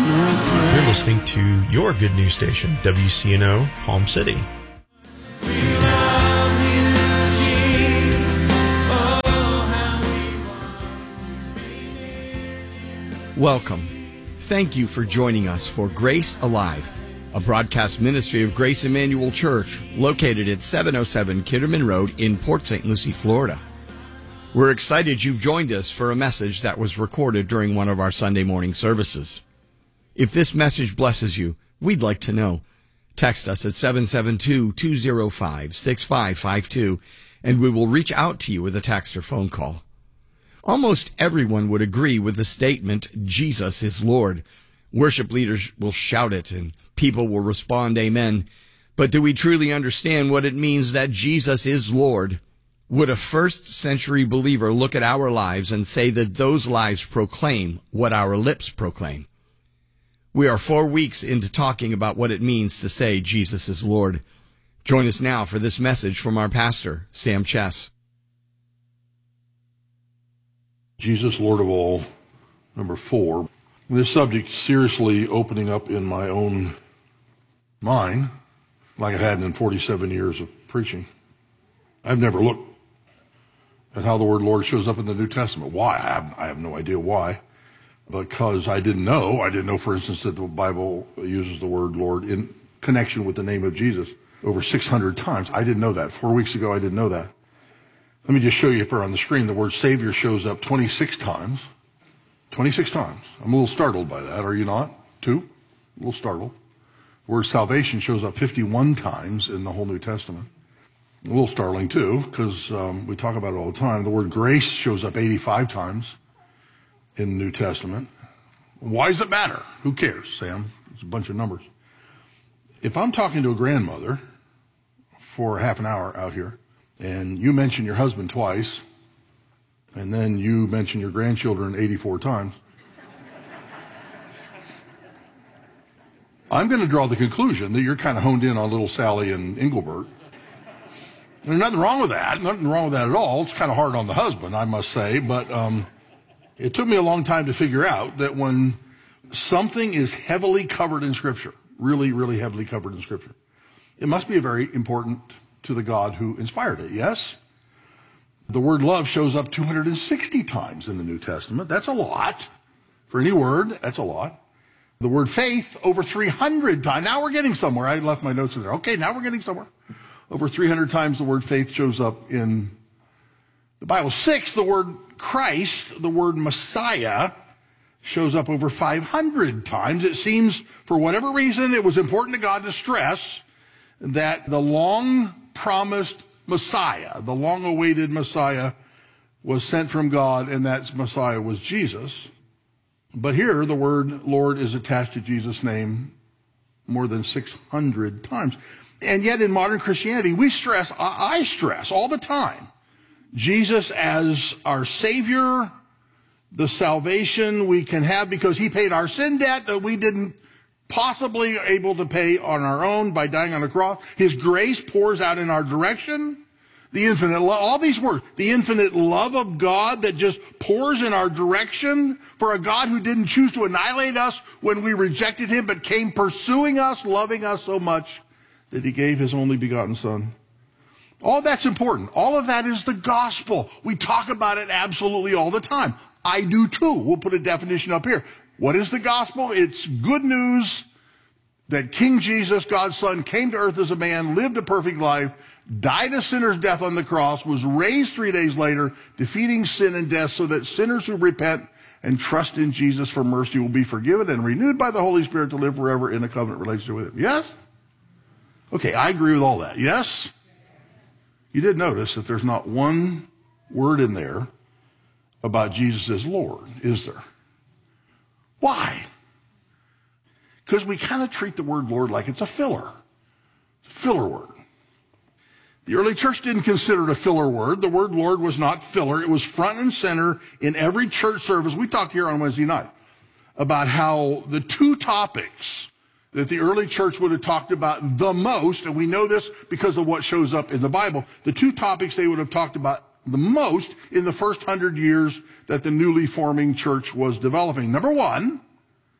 You're listening to your good news station, WCNO, Palm City. Welcome. Thank you for joining us for Grace Alive, a broadcast ministry of Grace Emmanuel Church located at 707 Kitterman Road in Port St. Lucie, Florida. We're excited you've joined us for a message that was recorded during one of our Sunday morning services. If this message blesses you, we'd like to know. Text us at 772-205-6552, and we will reach out to you with a text or phone call. Almost everyone would agree with the statement, Jesus is Lord. Worship leaders will shout it, and people will respond, Amen. But do we truly understand what it means that Jesus is Lord? Would a first-century believer look at our lives and say that those lives proclaim what our lips proclaim? We are 4 weeks into talking about what it means to say Jesus is Lord. Join us now for this message from our pastor, Sam Chess. Jesus, Lord of all, number 4. This subject seriously opening up in my own mind, like I hadn't in 47 years of preaching. I've never looked at how the word Lord shows up in the New Testament. Why? I have no idea why. Because I didn't know. I didn't know, for instance, that the Bible uses the word Lord in connection with the name of Jesus over 600 times. I didn't know that. 4 weeks ago, I didn't know that. Let me just show you up here on the screen. The word Savior shows up 26 times. 26 times. I'm a little startled by that. Are you not? Too? A little startled. The word salvation shows up 51 times in the whole New Testament. A little startling, too, because we talk about it all the time. The word grace shows up 85 times in the New Testament. Why does it matter? Who cares, Sam? It's a bunch of numbers. If I'm talking to a grandmother for half an hour out here, and you mention your husband twice, and then you mention your grandchildren 84 times, I'm going to draw the conclusion that you're kind of honed in on little Sally and Engelbert. There's nothing wrong with that. Nothing wrong with that at all. It's kind of hard on the husband, I must say, but it took me a long time to figure out that when something is heavily covered in Scripture, really, really heavily covered in Scripture, it must be very important to the God who inspired it, yes? The word love shows up 260 times in the New Testament. That's a lot. For any word, that's a lot. The word faith, over 300 times. Now we're getting somewhere. I left my notes in there. Okay, now we're getting somewhere. Over 300 times the word faith shows up in the Bible. 6, the word Christ, the word Messiah, shows up over 500 times. It seems, for whatever reason, it was important to God to stress that the long-promised Messiah, the long-awaited Messiah, was sent from God, and that Messiah was Jesus. But here, the word Lord is attached to Jesus' name more than 600 times. And yet in modern Christianity, we stress, I stress all the time, Jesus as our Savior, the salvation we can have because he paid our sin debt that we didn't possibly able to pay on our own by dying on the cross. His grace pours out in our direction. The infinite love, all these words, the infinite love of God that just pours in our direction for a God who didn't choose to annihilate us when we rejected him, but came pursuing us, loving us so much that he gave his only begotten Son. All that's important. All of that is the gospel. We talk about it absolutely all the time. I do too. We'll put a definition up here. What is the gospel? It's good news that King Jesus, God's Son, came to earth as a man, lived a perfect life, died a sinner's death on the cross, was raised 3 days later, defeating sin and death so that sinners who repent and trust in Jesus for mercy will be forgiven and renewed by the Holy Spirit to live forever in a covenant relationship with him. Yes? Okay, I agree with all that. Yes? You did notice that there's not one word in there about Jesus as Lord, is there? Why? Because we kind of treat the word Lord like it's a filler. It's a filler word. The early church didn't consider it a filler word. The word Lord was not filler. It was front and center in every church service. We talked here on Wednesday night about how the two topics that the early church would have talked about the most, and we know this because of what shows up in the Bible, the two topics they would have talked about the most in the first 100 years that the newly forming church was developing. Number one,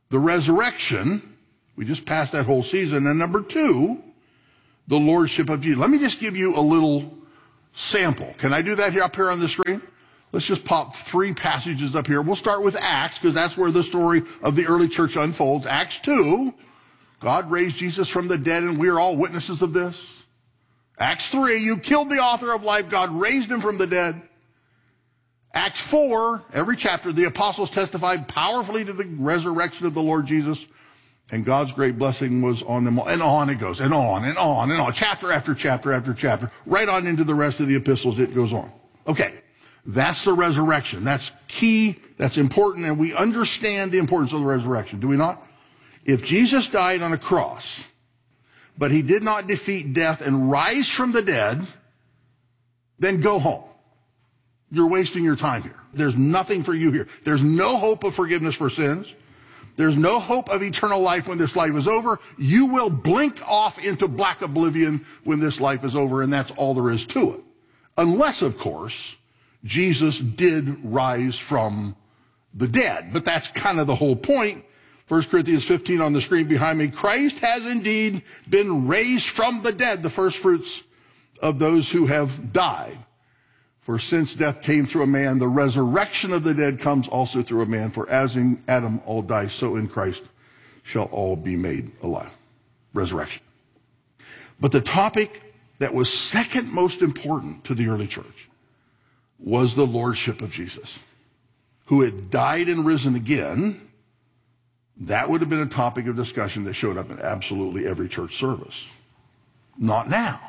the resurrection. We just passed that whole season. And number 2, the lordship of Jesus. Let me just give you a little sample. Can I do that here up here on the screen? Let's just pop 3 passages up here. We'll start with Acts, because that's where the story of the early church unfolds. Acts 2, God raised Jesus from the dead, and we are all witnesses of this. Acts 3, you killed the author of life. God raised him from the dead. Acts 4, every chapter, the apostles testified powerfully to the resurrection of the Lord Jesus, and God's great blessing was on them all. And on it goes, and on and on and on, chapter after chapter after chapter, right on into the rest of the epistles. It goes on. Okay, that's the resurrection. That's key, that's important, and we understand the importance of the resurrection, do we not? If Jesus died on a cross, but he did not defeat death and rise from the dead, then go home. You're wasting your time here. There's nothing for you here. There's no hope of forgiveness for sins. There's no hope of eternal life when this life is over. You will blink off into black oblivion when this life is over, and that's all there is to it. Unless, of course, Jesus did rise from the dead. But that's kind of the whole point. 1 Corinthians 15 on the screen behind me. Christ has indeed been raised from the dead, the first fruits of those who have died. For since death came through a man, the resurrection of the dead comes also through a man. For as in Adam all die, so in Christ shall all be made alive. Resurrection. But the topic that was second most important to the early church was the lordship of Jesus, who had died and risen again. That would have been a topic of discussion that showed up in absolutely every church service. Not now.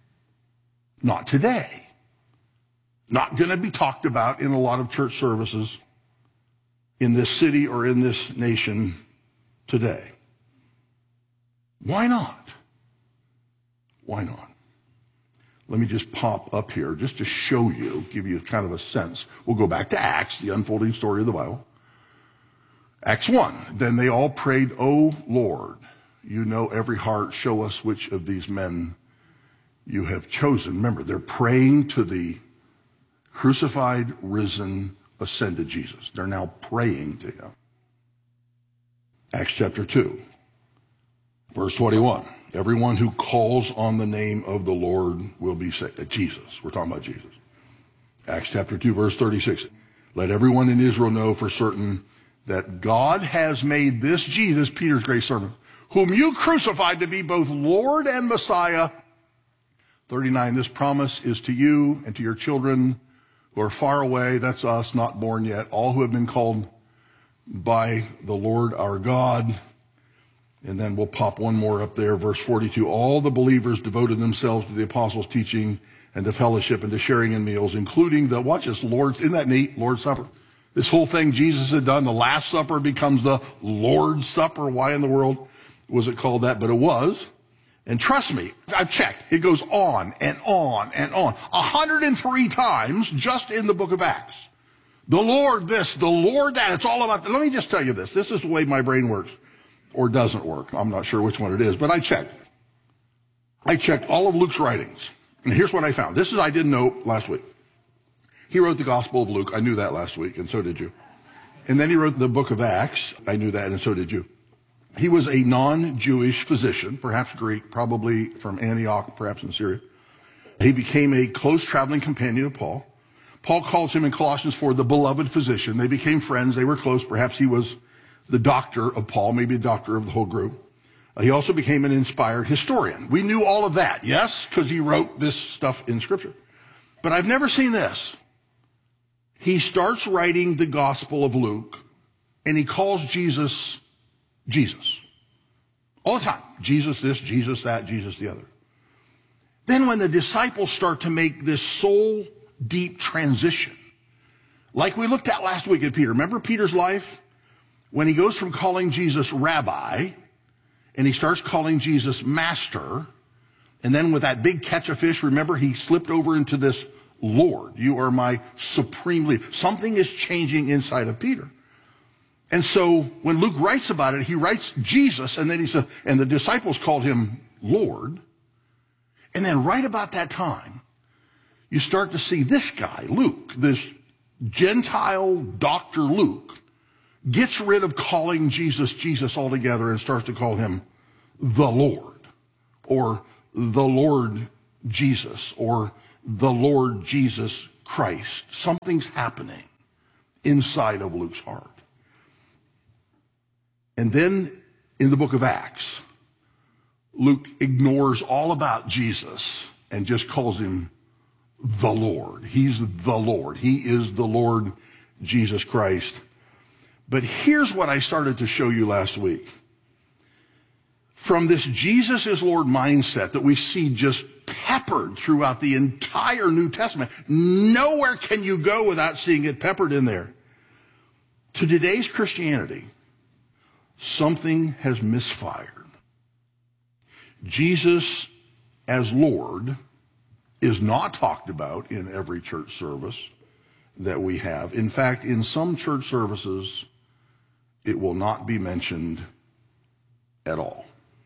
Not today. Not going to be talked about in a lot of church services in this city or in this nation today. Why not? Why not? Let me just pop up here just to show you, give you kind of a sense. We'll go back to Acts, the unfolding story of the Bible. Acts 1, then they all prayed, O Lord, you know every heart, show us which of these men you have chosen. Remember, they're praying to the crucified, risen, ascended Jesus. They're now praying to him. Acts chapter 2, verse 21. Everyone who calls on the name of the Lord will be saved. Jesus, we're talking about Jesus. Acts chapter 2, verse 36. Let everyone in Israel know for certain that God has made this Jesus, Peter's great servant, whom you crucified, to be both Lord and Messiah. 39, this promise is to you and to your children who are far away, that's us, not born yet, all who have been called by the Lord our God. And then we'll pop one more up there, verse 42. All the believers devoted themselves to the apostles' teaching and to fellowship and to sharing in meals, including the, watch this, Lord's, isn't that neat? Lord's Supper. This whole thing Jesus had done, the Last Supper becomes the Lord's Supper. Why in the world was it called that? But it was. And trust me, I've checked. It goes on and on and on. 103 times just in the book of Acts. The Lord this, the Lord that. It's all about, let me just tell you this. This is the way my brain works. Or doesn't work. I'm not sure which one it is, but I checked. I checked all of Luke's writings. And here's what I found. This is I didn't know last week. He wrote the Gospel of Luke. I knew that last week, and so did you. And then he wrote the book of Acts. I knew that, and so did you. He was a non-Jewish physician, perhaps Greek, probably from Antioch, perhaps in Syria. He became a close traveling companion of Paul. Paul calls him in Colossians 4 the beloved physician. They became friends. They were close. Perhaps he was the doctor of Paul, maybe a doctor of the whole group. He also became an inspired historian. We knew all of that, yes, because he wrote this stuff in Scripture. But I've never seen this. He starts writing the Gospel of Luke, and he calls Jesus, Jesus. All the time. Jesus this, Jesus that, Jesus the other. Then when the disciples start to make this soul deep transition, like we looked at last week at Peter. Remember Peter's life? When he goes from calling Jesus rabbi, and he starts calling Jesus master, and then with that big catch of fish, remember he slipped over into this Lord, you are my supreme leader. Something is changing inside of Peter. And so when Luke writes about it, he writes Jesus, and then he said, and the disciples called him Lord. And then right about that time, you start to see this guy, Luke, this Gentile Dr. Luke, gets rid of calling Jesus Jesus altogether and starts to call him the Lord, or the Lord Jesus, or the Lord Jesus Christ. Something's happening inside of Luke's heart. And then in the book of Acts, Luke ignores all about Jesus and just calls him the Lord. He's the Lord. He is the Lord Jesus Christ. But here's what I started to show you last week. From this Jesus is Lord mindset that we see just peppered throughout the entire New Testament, nowhere can you go without seeing it peppered in there, to today's Christianity, something has misfired. Jesus as Lord is not talked about in every church service that we have. In fact, in some church services, it will not be mentioned at all.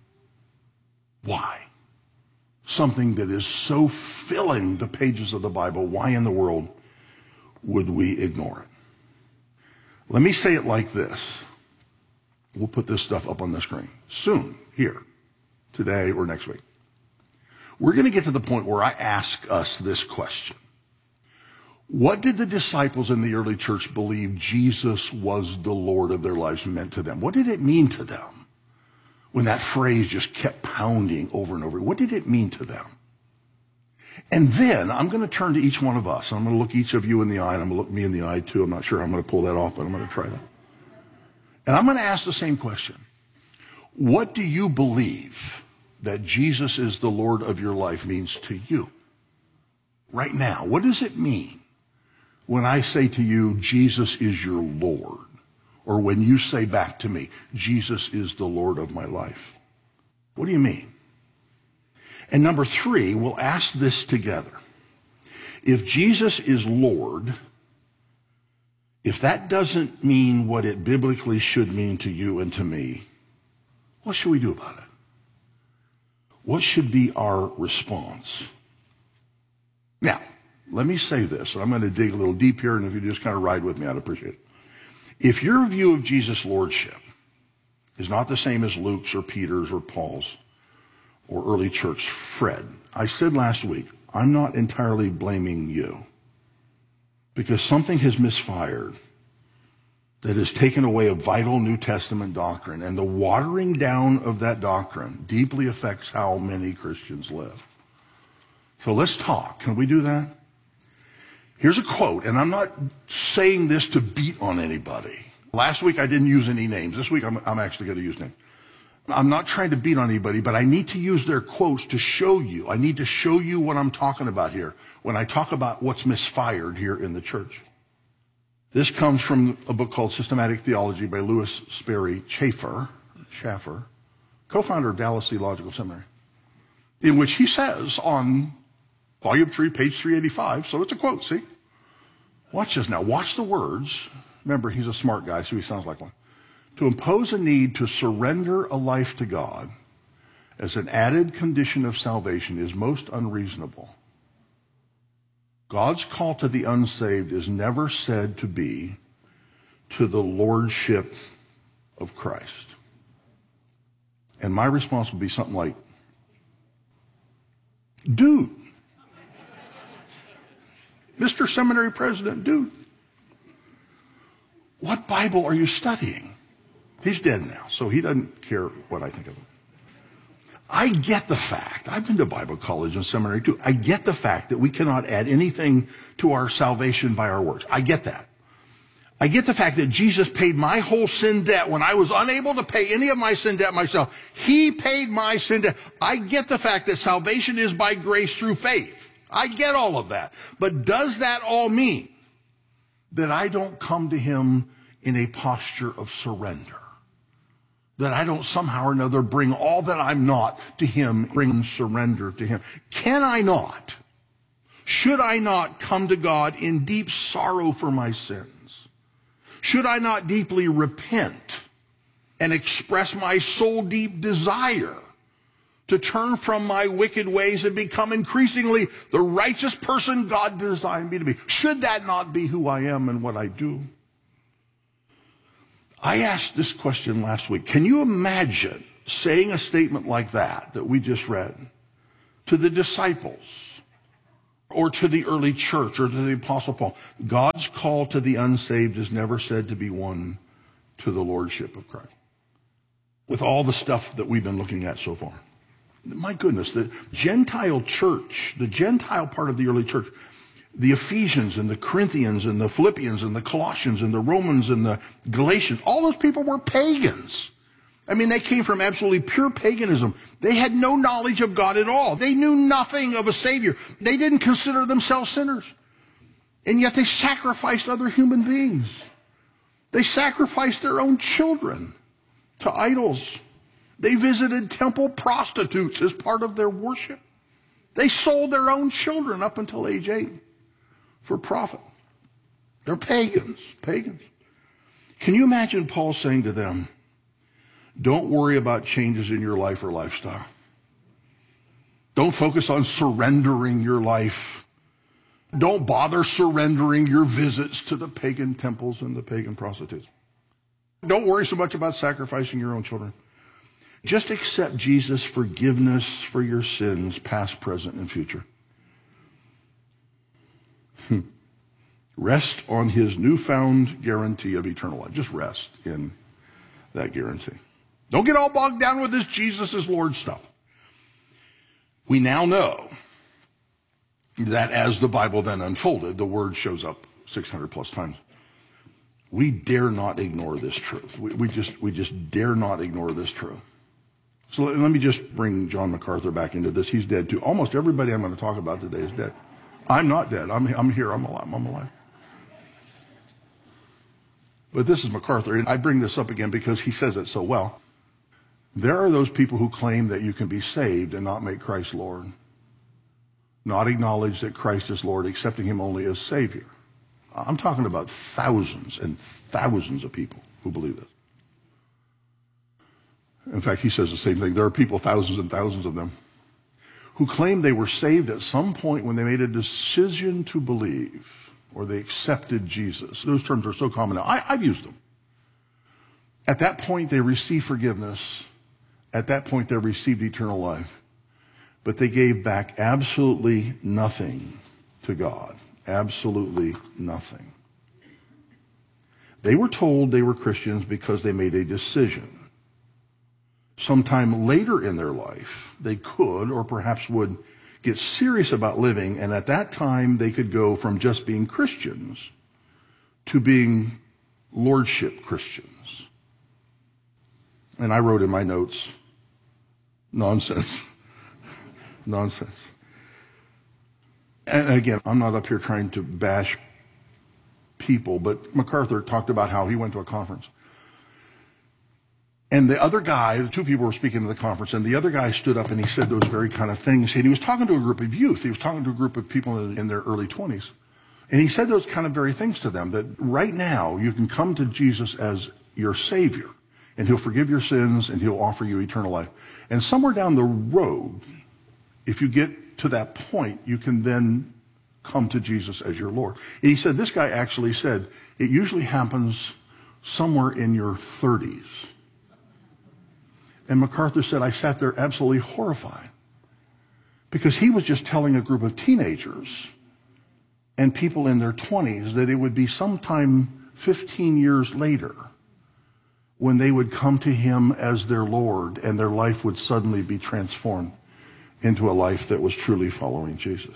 Why? Something that is so filling the pages of the Bible, why in the world would we ignore it? Let me say it like this. We'll put this stuff up on the screen soon, here, today or next week. We're going to get to the point where I ask us this question. What did the disciples in the early church believe Jesus was the Lord of their lives meant to them? What did it mean to them when that phrase just kept pounding over and over? What did it mean to them? And then I'm going to turn to each one of us. I'm going to look each of you in the eye, and I'm going to look me in the eye too. I'm not sure I'm going to pull that off, but I'm going to try that. And I'm going to ask the same question. What do you believe that Jesus is the Lord of your life means to you? Right now, what does it mean when I say to you, Jesus is your Lord? Or when you say back to me, Jesus is the Lord of my life? What do you mean? And number 3, we'll ask this together. If Jesus is Lord, if that doesn't mean what it biblically should mean to you and to me, what should we do about it? What should be our response? Now, let me say this, and I'm going to dig a little deep here, and if you just kind of ride with me, I'd appreciate it. If your view of Jesus' lordship is not the same as Luke's or Peter's or Paul's or early church Fred, I said last week, I'm not entirely blaming you, because something has misfired that has taken away a vital New Testament doctrine, and the watering down of that doctrine deeply affects how many Christians live. So let's talk. Can we do that? Here's a quote, and I'm not saying this to beat on anybody. Last week I didn't use any names. This week I'm actually going to use names. I'm not trying to beat on anybody, but I need to use their quotes to show you. I need to show you what I'm talking about here when I talk about what's misfired here in the church. This comes from a book called Systematic Theology by Louis Sperry Chafer, co-founder of Dallas Theological Seminary, in which he says on volume 3, page 385, so it's a quote, see? Watch this now. Watch the words. Remember, he's a smart guy, so he sounds like one. To impose a need to surrender a life to God as an added condition of salvation is most unreasonable. God's call to the unsaved is never said to be to the lordship of Christ. And my response would be something like, dude, Mr. Seminary President, dude, what Bible are you studying? He's dead now, so he doesn't care what I think of him. I get the fact, I've been to Bible college and seminary too, I get the fact that we cannot add anything to our salvation by our works. I get that. I get the fact that Jesus paid my whole sin debt when I was unable to pay any of my sin debt myself. He paid my sin debt. I get the fact that salvation is by grace through faith. I get all of that. But does that all mean that I don't come to him in a posture of surrender? That I don't somehow or another bring all that I'm not to him, bring surrender to him? Can I not? Should I not come to God in deep sorrow for my sins? Should I not deeply repent and express my soul deep desire to turn from my wicked ways and become increasingly the righteous person God designed me to be? Should that not be who I am and what I do? I asked this question last week. Can you imagine saying a statement like that we just read to the disciples or to the early church or to the Apostle Paul? God's call to the unsaved is never said to be won to the lordship of Christ. With all the stuff that we've been looking at so far. My goodness, the Gentile church, the Gentile part of the early church, the Ephesians and the Corinthians and the Philippians and the Colossians and the Romans and the Galatians, all those people were pagans. I mean, they came from absolutely pure paganism. They had no knowledge of God at all. They knew nothing of a Savior. They didn't consider themselves sinners. And yet they sacrificed other human beings. They sacrificed their own children to idols. They visited temple prostitutes as part of their worship. They sold their own children up until age 8 for profit. They're pagans. Can you imagine Paul saying to them, don't worry about changes in your life or lifestyle. Don't focus on surrendering your life. Don't bother surrendering your visits to the pagan temples and the pagan prostitutes. Don't worry so much about sacrificing your own children. Just accept Jesus' forgiveness for your sins, past, present, and future. Rest on his newfound guarantee of eternal life. Just rest in that guarantee. Don't get all bogged down with this Jesus is Lord stuff. We now know that as the Bible then unfolded, the word shows up 600 plus times. We dare not ignore this truth. We just dare not ignore this truth. So let me just bring John MacArthur back into this. He's dead too. Almost everybody I'm going to talk about today is dead. I'm not dead. I'm here. I'm alive. But this is MacArthur, and I bring this up again because he says it so well. There are those people who claim that you can be saved and not make Christ Lord, not acknowledge that Christ is Lord, accepting him only as Savior. I'm talking about thousands and thousands of people who believe this. In fact, he says the same thing. There are people, thousands and thousands of them, who claim they were saved at some point when they made a decision to believe or they accepted Jesus. Those terms are so common now. I've used them. At that point, they received forgiveness. At that point, they received eternal life. But they gave back absolutely nothing to God. Absolutely nothing. They were told they were Christians because they made a decision. Sometime later in their life, they could or perhaps would get serious about living, and at that time they could go from just being Christians to being lordship Christians. And I wrote in my notes, nonsense. Nonsense. And again, I'm not up here trying to bash people, but MacArthur talked about how he went to a conference. And the other guy, the two people were speaking at the conference, and the other guy stood up and he said those very kind of things. And he was talking to a group of youth. He was talking to a group of people in their early 20s. And he said those kind of very things to them, that right now you can come to Jesus as your Savior, and he'll forgive your sins, and he'll offer you eternal life. And somewhere down the road, if you get to that point, you can then come to Jesus as your Lord. And he said, this guy actually said, it usually happens somewhere in your 30s. And MacArthur said, I sat there absolutely horrified because he was just telling a group of teenagers and people in their 20s that it would be sometime 15 years later when they would come to him as their Lord and their life would suddenly be transformed into a life that was truly following Jesus.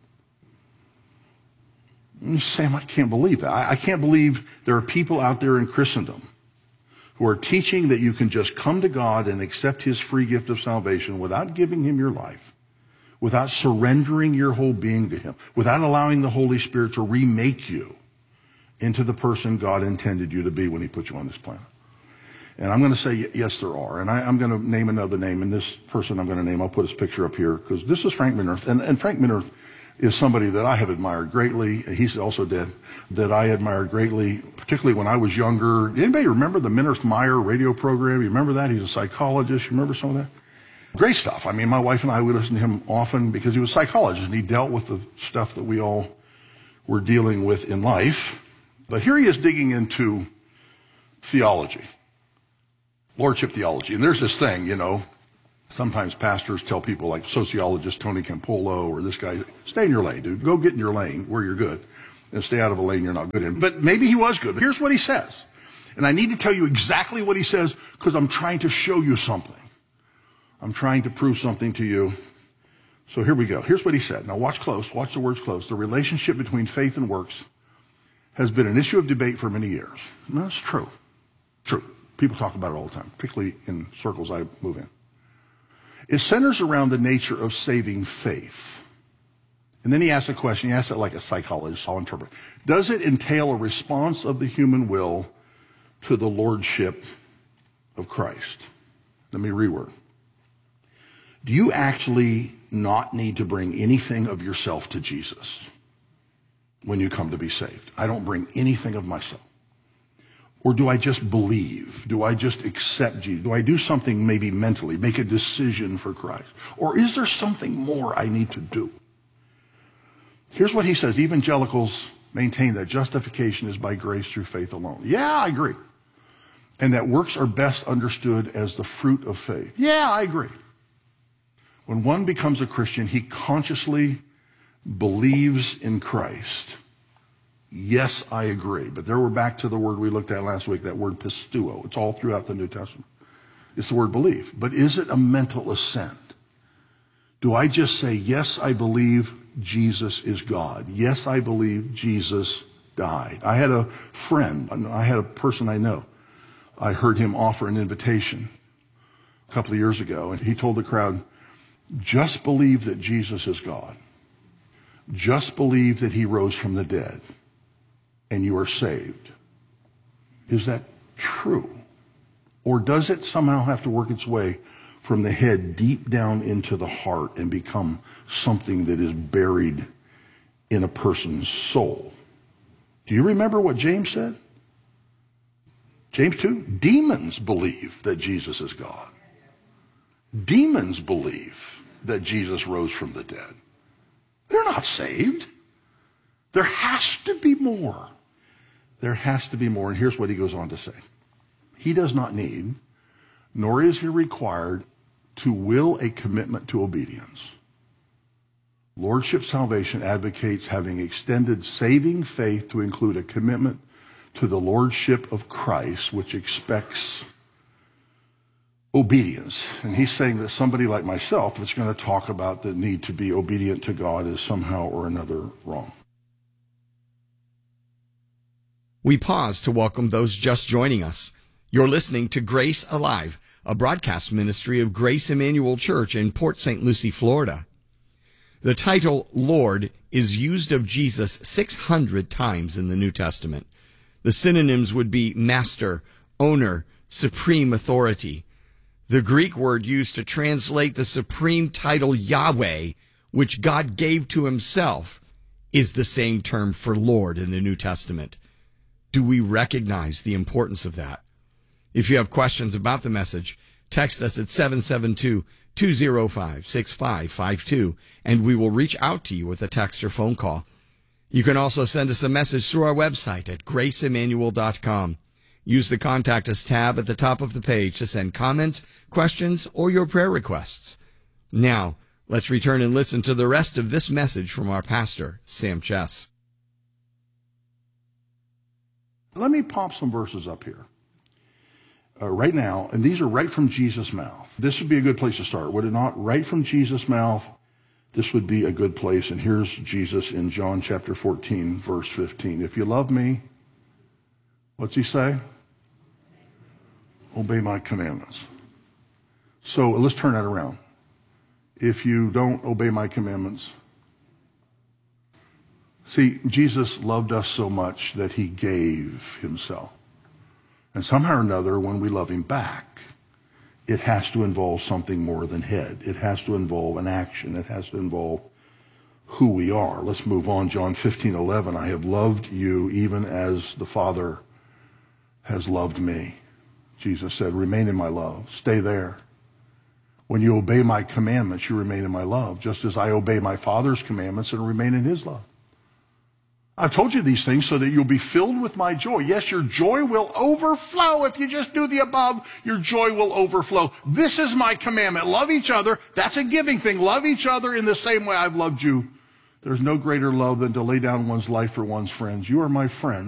You say, I can't believe that. I can't believe there are people out there in Christendom who are teaching that you can just come to God and accept his free gift of salvation without giving him your life, without surrendering your whole being to him, without allowing the Holy Spirit to remake you into the person God intended you to be when he put you on this planet. And I'm going to say, yes, there are. And I'm going to name another name. And this person I'm going to name, I'll put his picture up here, because this is Frank Minirth. And Frank Minirth is somebody that I have admired greatly. He's also dead. That I admired greatly, particularly when I was younger. Anybody remember the Minirth Meyer radio program? You remember that? He's a psychologist. You remember some of that? Great stuff. I mean, my wife and I would listen to him often because he was a psychologist and he dealt with the stuff that we all were dealing with in life. But here he is digging into theology. Lordship theology. And there's this thing, sometimes pastors tell people like sociologist Tony Campolo or this guy, stay in your lane, dude. Go get in your lane where you're good and stay out of a lane you're not good in. But maybe he was good. But here's what he says. And I need to tell you exactly what he says because I'm trying to show you something. I'm trying to prove something to you. So here we go. Here's what he said. Now watch close. Watch the words close. The relationship between faith and works has been an issue of debate for many years. And that's true. True. People talk about it all the time, particularly in circles I move in. It centers around the nature of saving faith. And then he asks a question. He asks it like a psychologist. I'll interpret. Does it entail a response of the human will to the lordship of Christ? Let me reword. Do you actually not need to bring anything of yourself to Jesus when you come to be saved? I don't bring anything of myself. Or do I just believe? Do I just accept Jesus? Do I do something maybe mentally, make a decision for Christ? Or is there something more I need to do? Here's what he says. Evangelicals maintain that justification is by grace through faith alone. Yeah, I agree. And that works are best understood as the fruit of faith. Yeah, I agree. When one becomes a Christian, he consciously believes in Christ. Yes, I agree. But there we're back to the word we looked at last week, that word pisteuo. It's all throughout the New Testament. It's the word believe. But is it a mental assent? Do I just say, yes, I believe Jesus is God. Yes, I believe Jesus died. I had a friend, I had a person I know. I heard him offer an invitation a couple of years ago, and he told the crowd, just believe that Jesus is God. Just believe that he rose from the dead, and you are saved. Is that true? Or does it somehow have to work its way from the head deep down into the heart and become something that is buried in a person's soul? Do you remember what James said? James 2, demons believe that Jesus is God. Demons believe that Jesus rose from the dead. They're not saved. There has to be more. There has to be more. And here's what he goes on to say. He does not need, nor is he required, to will a commitment to obedience. Lordship salvation advocates having extended saving faith to include a commitment to the lordship of Christ, which expects obedience. And he's saying that somebody like myself that's going to talk about the need to be obedient to God is somehow or another wrong. We pause to welcome those just joining us. You're listening to Grace Alive, a broadcast ministry of Grace Emmanuel Church in Port St. Lucie, Florida. The title Lord is used of Jesus 600 times in the New Testament. The synonyms would be master, owner, supreme authority. The Greek word used to translate the supreme title Yahweh, which God gave to himself, is the same term for Lord in the New Testament. Do we recognize the importance of that? If you have questions about the message, text us at 772-205-6552, and we will reach out to you with a text or phone call. You can also send us a message through our website at graceemmanuel.com. Use the Contact Us tab at the top of the page to send comments, questions, or your prayer requests. Now, let's return and listen to the rest of this message from our pastor, Sam Chess. Let me pop some verses up here. Right now, and these are right from Jesus' mouth. This would be a good place to start, would it not? Right from Jesus' mouth, this would be a good place. And here's Jesus in John chapter 14, verse 15. If you love me, what's he say? Obey my commandments. So let's turn that around. If you don't obey my commandments, see, Jesus loved us so much that he gave himself. And somehow or another, when we love him back, it has to involve something more than head. It has to involve an action. It has to involve who we are. Let's move on. John 15:11. I have loved you even as the Father has loved me. Jesus said, remain in my love. Stay there. When you obey my commandments, you remain in my love, just as I obey my Father's commandments and remain in his love. I've told you these things so that you'll be filled with my joy. Yes, your joy will overflow. If you just do the above, your joy will overflow. This is my commandment. Love each other. That's a giving thing. Love each other in the same way I've loved you. There's no greater love than to lay down one's life for one's friends. You are my friend.